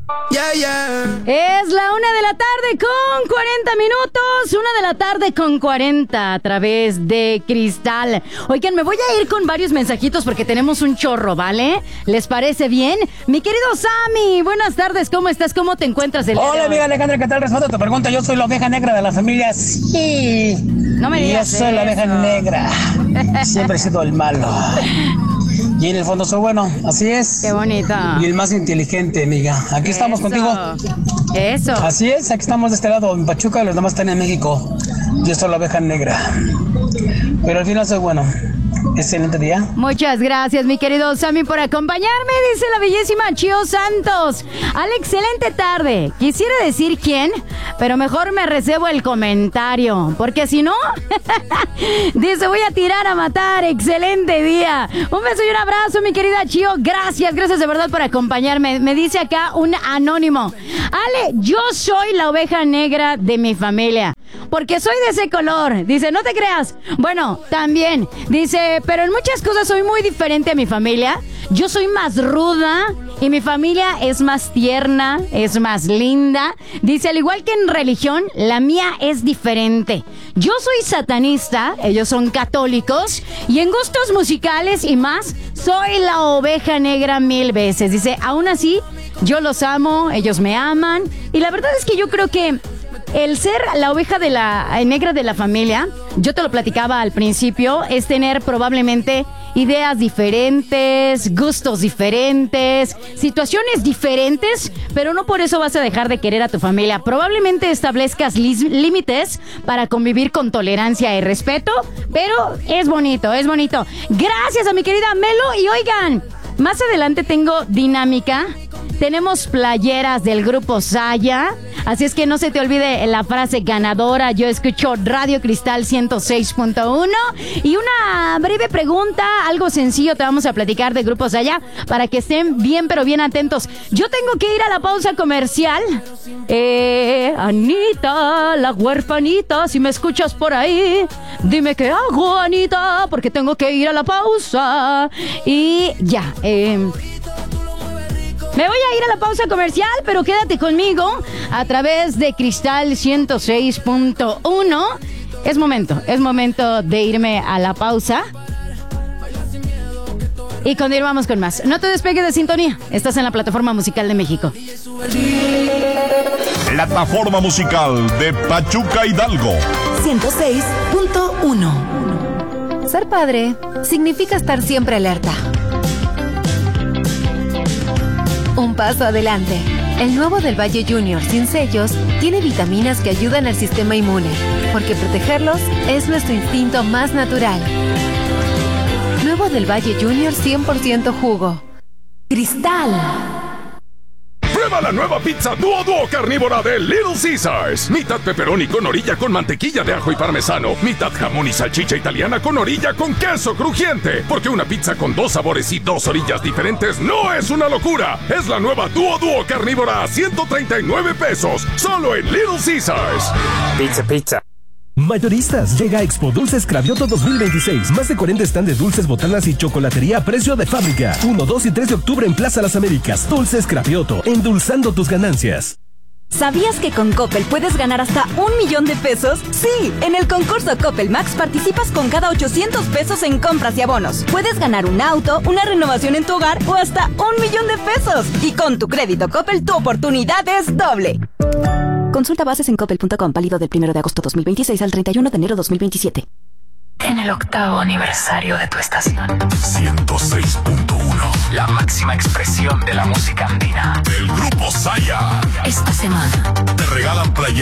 Yeah, yeah. Es la 1:00 con 40 minutos. 1:40 con 40 a través de Cristal. Oigan, me voy a ir con varios mensajitos porque tenemos un chorro, ¿vale? ¿Les parece bien? Mi querido Sammy, buenas tardes. ¿Cómo estás? ¿Cómo te encuentras el día de Hola, hoy? amiga Alejandra, ¿qué tal? Respondo a tu pregunta. Yo soy la oveja negra de la familia. Sí. No me digas Yo soy la oveja eso. negra. Siempre he sido el malo. Y en el fondo soy bueno, así es. Qué bonito. Y el más inteligente, amiga. Aquí estamos contigo. Eso. Así es, aquí estamos de este lado, en Pachuca, y los demás están en México. Yo soy la oveja negra. Pero al final soy bueno. Excelente día. Muchas gracias, mi querido Sammy, por acompañarme, dice la bellísima Chio Santos. Al excelente tarde. Quisiera decir quién, pero mejor me reservo el comentario, porque si no, dice, voy a tirar a matar. Excelente día. Un beso y un abrazo, mi querida Chio. Gracias de verdad por acompañarme. Me dice acá un anónimo. Ale, yo soy la oveja negra de mi familia, porque soy de ese color. Dice, no te creas. Bueno, también. Dice, pero en muchas cosas soy muy diferente a mi familia. Yo soy más ruda y mi familia es más tierna, es más linda. Dice, al igual que en religión, la mía es diferente. Yo soy satanista, ellos son católicos, y en gustos musicales y más, soy la oveja negra 1000 veces. Dice, aún así, yo los amo, ellos me aman. Y la verdad es que yo creo que el ser la oveja negra de la familia, yo te lo platicaba al principio, es tener probablemente ideas diferentes, gustos diferentes, situaciones diferentes, pero no por eso vas a dejar de querer a tu familia. Probablemente establezcas límites para convivir con tolerancia y respeto, pero es bonito, es bonito. Gracias a mi querida Melo. Y oigan, más adelante tengo dinámica. Tenemos playeras del grupo Saya, así es que no se te olvide la frase ganadora. Yo escucho Radio Cristal 106.1. Y una breve pregunta, algo sencillo te vamos a platicar de grupo Saya para que estén bien, pero bien atentos. Yo tengo que ir a la pausa comercial. Anita, la huerfanita, si me escuchas por ahí, dime qué hago, Anita, porque tengo que ir a la pausa. Y ya, me voy a ir a la pausa comercial, pero quédate conmigo a través de Cristal 106.1. Es momento de irme a la pausa. Y continuamos con más. No te despegues de sintonía. Estás en la Plataforma Musical de México. Plataforma Musical de Pachuca Hidalgo. 106.1. Ser padre significa estar siempre alerta. Un paso adelante. El nuevo del Valle Junior sin sellos tiene vitaminas que ayudan al sistema inmune, porque protegerlos es nuestro instinto más natural. Nuevo del Valle Junior 100% jugo. Cristal. Prueba la nueva pizza Duo carnívora de Little Caesars. Mitad pepperoni con orilla con mantequilla de ajo y parmesano. Mitad jamón y salchicha italiana con orilla con queso crujiente. Porque una pizza con 2 sabores y 2 orillas diferentes no es una locura. Es la nueva Duo carnívora a 139 pesos. Solo en Little Caesars. Pizza. Mayoristas, llega a Expo Dulces Cravioto 2026. Más de 40 stand de dulces, botanas y chocolatería a precio de fábrica. 1, 2 y 3 de octubre en Plaza Las Américas. Dulces Cravioto, endulzando tus ganancias. ¿Sabías que con Coppel puedes ganar hasta 1,000,000 de pesos? Sí, en el concurso Coppel Max participas con cada 800 pesos en compras y abonos. Puedes ganar un auto, una renovación en tu hogar o hasta 1,000,000 de pesos. Y con tu crédito Coppel, tu oportunidad es doble. Consulta bases en coppel.com, válido del 1 de agosto 2026 al 31 de enero 2027. En el 8º aniversario de tu estación. 106.1. La máxima expresión de la música andina. El grupo Saya. Esta semana te regalan playeras